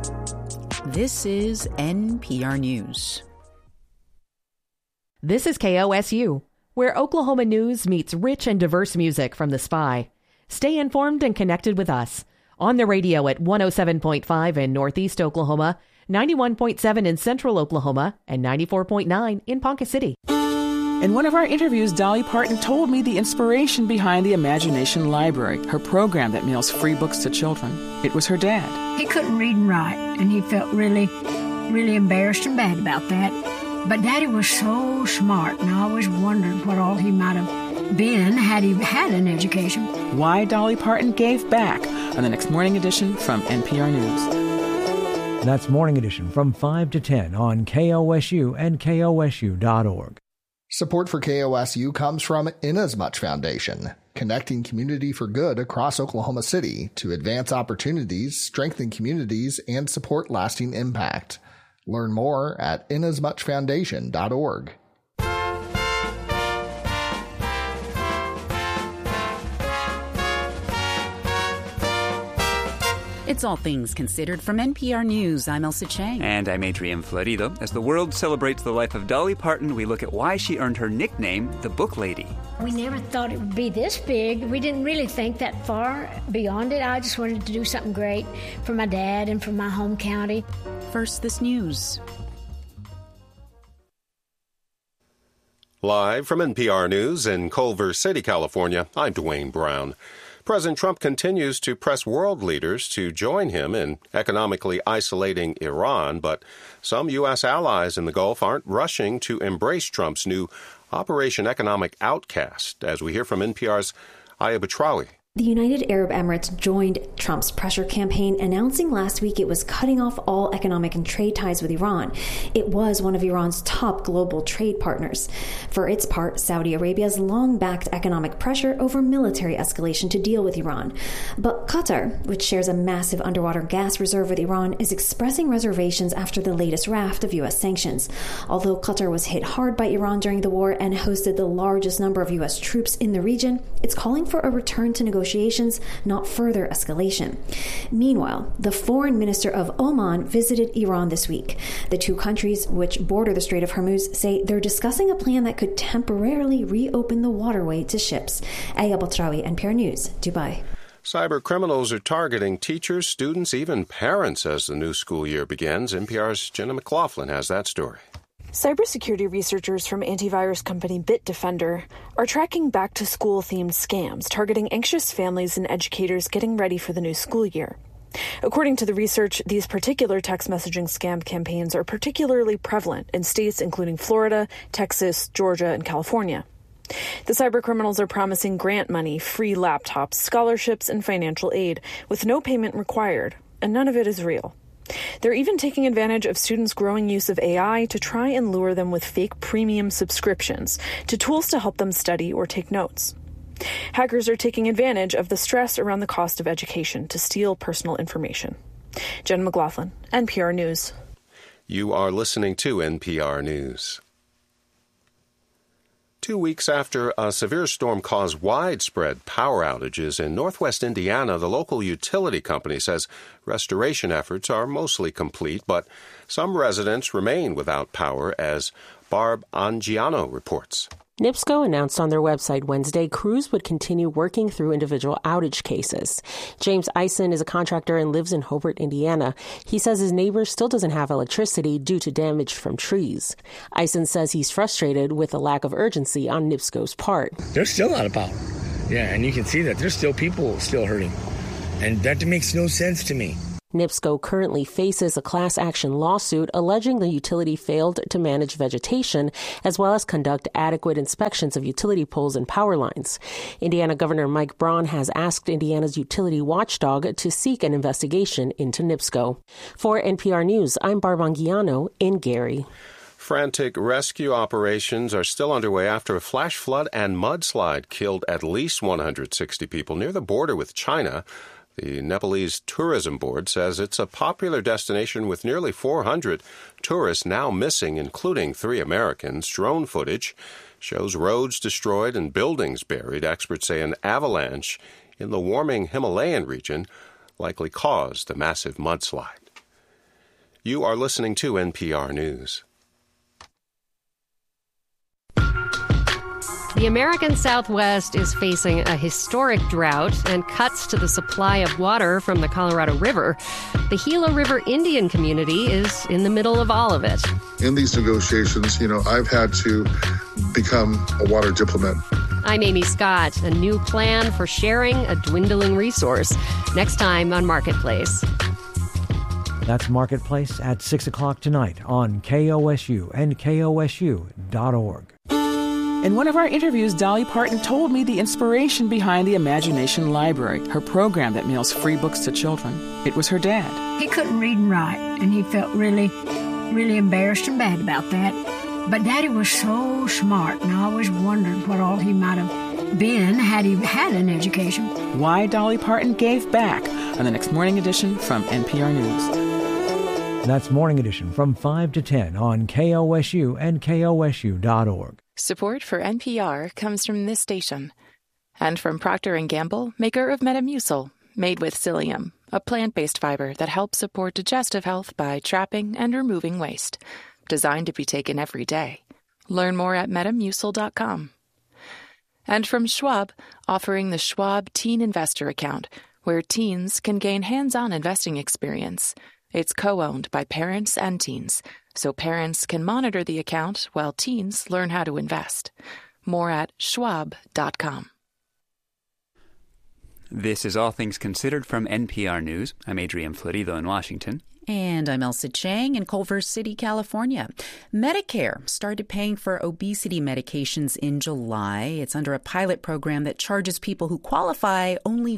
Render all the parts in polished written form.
This is NPR News. This is KOSU, where Oklahoma news meets rich and diverse music from The Spy. Stay informed and connected with us on the radio at 107.5 in Northeast Oklahoma, 91.7 in Central Oklahoma, and 94.9 in Ponca City. In one of our interviews, Dolly Parton told me the inspiration behind the Imagination Library, her program that mails free books to children. It was her dad. He couldn't read and write, and he felt really, really embarrassed and bad about that. But Daddy was so smart, and I always wondered what all he might have been had he had an education. Why Dolly Parton gave back on the next Morning Edition from NPR News. That's Morning Edition from 5 to 10 on KOSU and KOSU.org. Support for KOSU comes from Inasmuch Foundation, connecting community for good across Oklahoma City to advance opportunities, strengthen communities, and support lasting impact. Learn more at inasmuchfoundation.org. It's All Things Considered from NPR News. I'm Elsa Chang. And I'm Adrian Florido. As the world celebrates the life of Dolly Parton, we look at why she earned her nickname, the Book Lady. We never thought it would be this big. We didn't really think that far beyond it. I just wanted to do something great for my dad and for my home county. First, this news. Live from NPR News in Culver City, California, I'm Dwayne Brown. President Trump continues to press world leaders to join him in economically isolating Iran, but some U.S. allies in the Gulf aren't rushing to embrace Trump's new Operation Economic Outcast, as we hear from NPR's Aya Batrawi. The United Arab Emirates joined Trump's pressure campaign, announcing last week it was cutting off all economic and trade ties with Iran. It was one of Iran's top global trade partners. For its part, Saudi Arabia has long backed economic pressure over military escalation to deal with Iran. But Qatar, which shares a massive underwater gas reserve with Iran, is expressing reservations after the latest raft of U.S. sanctions. Although Qatar was hit hard by Iran during the war and hosted the largest number of U.S. troops in the region, it's calling for a return to negotiations, not further escalation. Meanwhile, the foreign minister of Oman visited Iran this week. The two countries, which border the Strait of Hormuz, say they're discussing a plan that could temporarily reopen the waterway to ships. Aya Batrawi, NPR News, Dubai. Cyber criminals are targeting teachers, students, even parents as the new school year begins. NPR's Jenna McLaughlin has that story. Cybersecurity researchers from antivirus company Bitdefender are tracking back-to-school-themed scams targeting anxious families and educators getting ready for the new school year. According to the research, these particular text messaging scam campaigns are particularly prevalent in states including Florida, Texas, Georgia, and California. The cybercriminals are promising grant money, free laptops, scholarships, and financial aid with no payment required, and none of it is real. They're even taking advantage of students' growing use of AI to try and lure them with fake premium subscriptions to tools to help them study or take notes. Hackers are taking advantage of the stress around the cost of education to steal personal information. Jen McLaughlin, NPR News. You are listening to NPR News. 2 weeks after a severe storm caused widespread power outages in northwest Indiana, the local utility company says restoration efforts are mostly complete, but some residents remain without power, as Barb Angiano reports. NIPSCO announced on their website Wednesday crews would continue working through individual outage cases. James Eisen is a contractor and lives in Hobart, Indiana. He says his neighbor still doesn't have electricity due to damage from trees. Eisen says he's frustrated with the lack of urgency on NIPSCO's part. There's still out of power. Yeah, and you can see that there's still people still hurting. And that makes no sense to me. NIPSCO currently faces a class action lawsuit alleging the utility failed to manage vegetation as well as conduct adequate inspections of utility poles and power lines. Indiana Governor Mike Braun has asked Indiana's utility watchdog to seek an investigation into NIPSCO. For NPR News, I'm Barb Angiano in Gary. Frantic rescue operations are still underway after a flash flood and mudslide killed at least 160 people near the border with China. The Nepalese Tourism Board says it's a popular destination with nearly 400 tourists now missing, including 3 Americans. Drone footage shows roads destroyed and buildings buried. Experts say an avalanche in the warming Himalayan region likely caused the massive mudslide. You are listening to NPR News. The American Southwest is facing a historic drought and cuts to the supply of water from the Colorado River. The Gila River Indian community is in the middle of all of it. In these negotiations, I've had to become a water diplomat. I'm Amy Scott. A new plan for sharing a dwindling resource. Next time on Marketplace. That's Marketplace at 6 o'clock tonight on KOSU and KOSU.org. In one of our interviews, Dolly Parton told me the inspiration behind the Imagination Library, her program that mails free books to children. It was her dad. He couldn't read and write, and he felt really, really embarrassed and bad about that. But Daddy was so smart, and I always wondered what all he might have been had he had an education. Why Dolly Parton gave back on the next Morning Edition from NPR News. That's Morning Edition from 5 to 10 on KOSU and KOSU.org. Support for NPR comes from this station and from Procter & Gamble, maker of Metamucil, made with psyllium, a plant-based fiber that helps support digestive health by trapping and removing waste. Designed to be taken every day. Learn more at Metamucil.com. And from Schwab, offering the Schwab Teen Investor Account, where teens can gain hands-on investing experience. It's co-owned by parents and teens, so parents can monitor the account while teens learn how to invest. More at schwab.com. This is All Things Considered from NPR News. I'm Adrian Florido in Washington. And I'm Elsa Chang in Culver City, California. Medicare started paying for obesity medications in July. It's under a pilot program that charges people who qualify only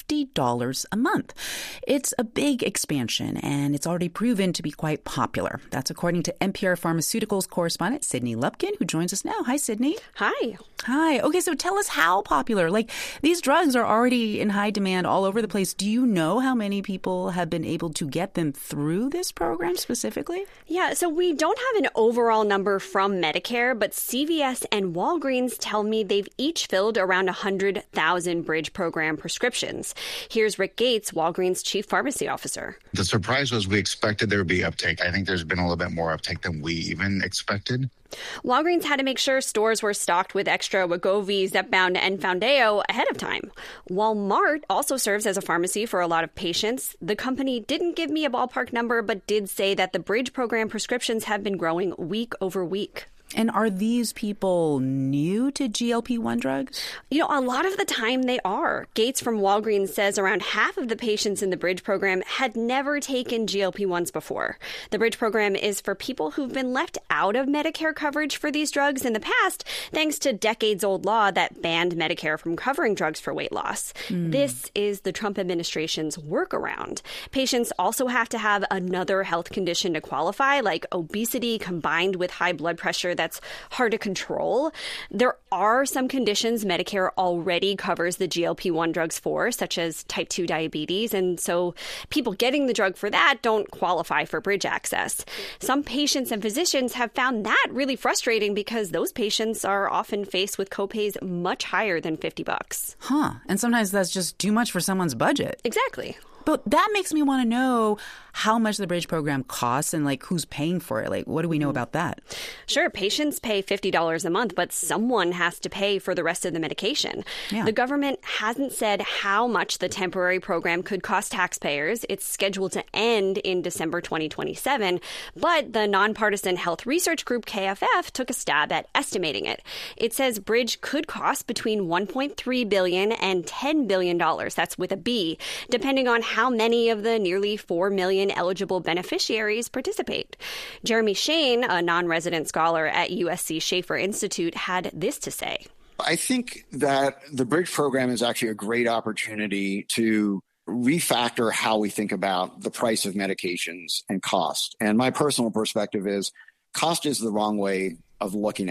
$50 a month. It's a big expansion, and it's already proven to be quite popular. That's according to NPR Pharmaceuticals correspondent Sydney Lupkin, who joins us now. Hi, Sydney. Hi. Hi. Okay, so tell us how popular. These drugs are already in high demand all over the place. Do you know how many people have been able to get them through this program specifically? Yeah, so we don't have an overall number from Medicare, but CVS and Walgreens tell me they've each filled around 100,000 Bridge program prescriptions. Here's Rick Gates, Walgreens chief pharmacy officer. The surprise was we expected there would be uptake. I think there's been a little bit more uptake than we even expected. Walgreens had to make sure stores were stocked with extra Wegovy, Zepbound, and Foundayo ahead of time. Walmart also serves as a pharmacy for a lot of patients. The company didn't give me a ballpark number, but did say that the Bridge program prescriptions have been growing week over week. And are these people new to GLP-1 drugs? A lot of the time they are. Gates from Walgreens says around half of the patients in the Bridge program had never taken GLP-1s before. The Bridge program is for people who've been left out of Medicare coverage for these drugs in the past, thanks to decades-old law that banned Medicare from covering drugs for weight loss. This is the Trump administration's workaround. Patients also have to have another health condition to qualify, like obesity combined with high blood pressure that's hard to control. There are some conditions Medicare already covers the GLP-1 drugs for, such as type 2 diabetes, and so people getting the drug for that don't qualify for Bridge access. Some patients and physicians have found that really frustrating because those patients are often faced with copays much higher than $50. Huh. And sometimes that's just too much for someone's budget. Exactly. But that makes me want to know how much the Bridge program costs and who's paying for it. What do we know about that? Sure. Patients pay $50 a month, but someone has to pay for the rest of the medication. Yeah. The government hasn't said how much the temporary program could cost taxpayers. It's scheduled to end in December 2027. But the nonpartisan health research group KFF took a stab at estimating it. It says Bridge could cost between $1.3 billion and $10 billion. That's with a B, depending on how many of the nearly 4 million eligible beneficiaries participate. Jeremy Shane, a non-resident scholar at USC Schaefer Institute, had this to say. I think that the Bridge program is actually a great opportunity to refactor how we think about the price of medications and cost. And my personal perspective is cost is the wrong way of looking at it.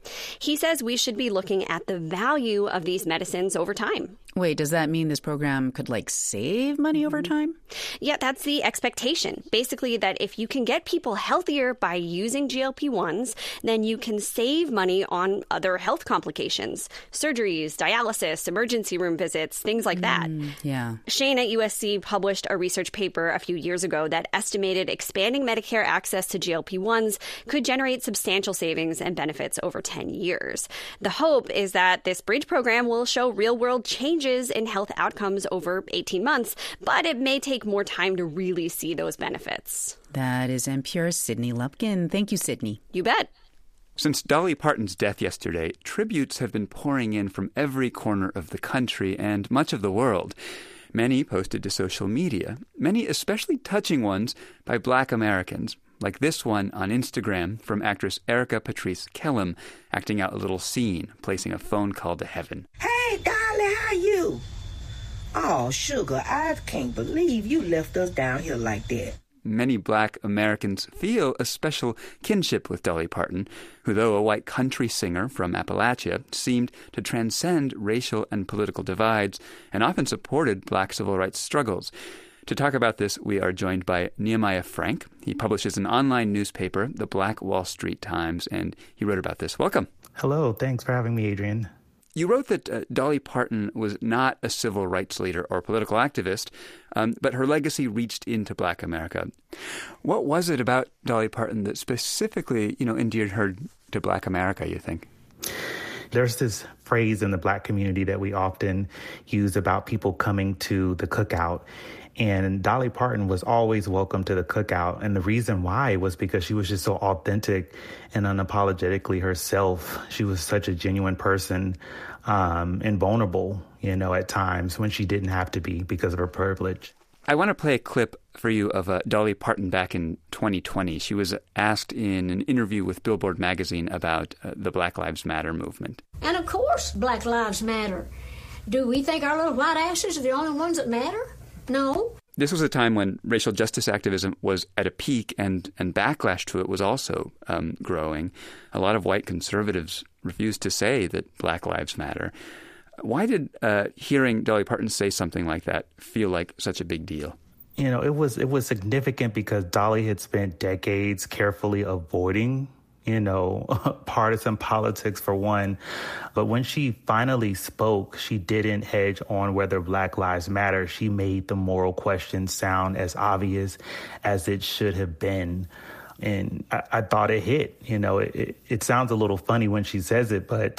He says we should be looking at the value of these medicines over time. Wait, does that mean this program could, save money over time? Yeah, that's the expectation. Basically, that if you can get people healthier by using GLP-1s, then you can save money on other health complications, surgeries, dialysis, emergency room visits, things like that. Yeah. Shane at USC published a research paper a few years ago that estimated expanding Medicare access to GLP-1s could generate substantial savings and benefits over 10 years. The hope is that this bridge program will show real-world changes in health outcomes over 18 months, but it may take more time to really see those benefits. That is NPR's Sydney Lupkin. Thank you, Sydney. You bet. Since Dolly Parton's death yesterday, tributes have been pouring in from every corner of the country and much of the world. Many posted to social media, many especially touching ones by Black Americans, like this one on Instagram from actress Erica Patrice Kellum, acting out a little scene, placing a phone call to heaven. Hey, darling, how you? Oh, sugar, I can't believe you left us down here like that. Many Black Americans feel a special kinship with Dolly Parton, who, though a white country singer from Appalachia, seemed to transcend racial and political divides and often supported Black civil rights struggles. To talk about this, we are joined by Nehemiah Frank. He publishes an online newspaper, the Black Wall Street Times, and he wrote about this. Welcome. Hello. Thanks for having me, Adrian. You wrote that Dolly Parton was not a civil rights leader or political activist, but her legacy reached into Black America. What was it about Dolly Parton that specifically, endeared her to Black America, you think? There's this phrase in the Black community that we often use about people coming to the cookout. And Dolly Parton was always welcome to the cookout. And the reason why was because she was just so authentic and unapologetically herself. She was such a genuine person and vulnerable, at times when she didn't have to be because of her privilege. I want to play a clip for you of Dolly Parton back in 2020. She was asked in an interview with Billboard magazine about the Black Lives Matter movement. And of course, Black Lives Matter. Do we think our little white asses are the only ones that matter? No. This was a time when racial justice activism was at a peak and backlash to it was also growing. A lot of white conservatives refused to say that Black Lives Matter. Why did hearing Dolly Parton say something like that feel like such a big deal? It was significant because Dolly had spent decades carefully avoiding partisan politics for one. But when she finally spoke, she didn't hedge on whether Black Lives Matter. She made the moral question sound as obvious as it should have been. And I thought it hit. It sounds a little funny when she says it, but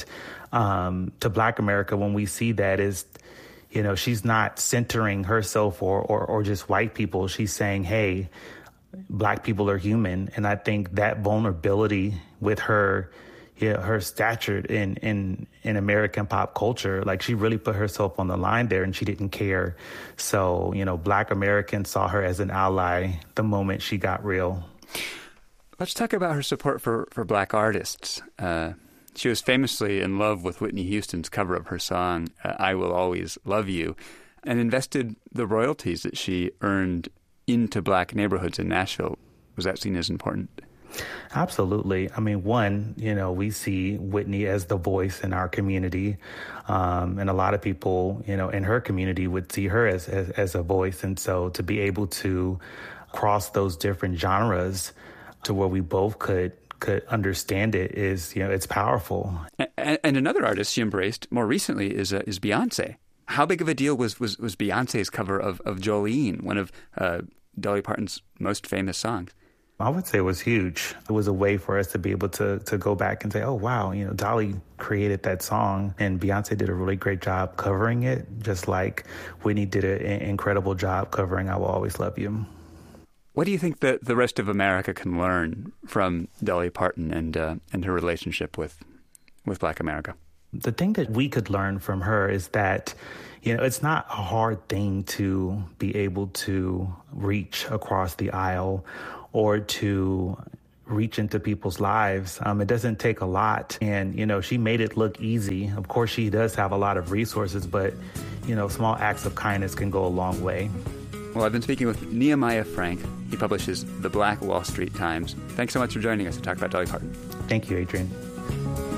to Black America, when we see that is, she's not centering herself or just white people. She's saying, hey, Black people are human. And I think that vulnerability with her, her stature in American pop culture, she really put herself on the line there and she didn't care. So, Black Americans saw her as an ally the moment she got real. Let's talk about her support for Black artists. She was famously in love with Whitney Houston's cover of her song, I Will Always Love You, and invested the royalties that she earned into Black neighborhoods in Nashville. Was that seen as important? Absolutely. I mean, one, we see Whitney as the voice in our community. And a lot of people, in her community would see her as a voice. And so to be able to cross those different genres to where we both could understand it is, it's powerful. And another artist she embraced more recently is Beyonce. How big of a deal was Beyonce's cover of Jolene, one of Dolly Parton's most famous songs? I would say it was huge. It was a way for us to be able to go back and say, oh, wow, Dolly created that song and Beyonce did a really great job covering it, just like Whitney did an incredible job covering I Will Always Love You. What do you think that the rest of America can learn from Dolly Parton and her relationship with Black America? The thing that we could learn from her is that, it's not a hard thing to be able to reach across the aisle or to reach into people's lives. It doesn't take a lot. And, she made it look easy. Of course, she does have a lot of resources, but, small acts of kindness can go a long way. Well, I've been speaking with Nehemiah Frank. He publishes the Black Wall Street Times. Thanks so much for joining us to talk about Dolly Parton. Thank you, Adrian.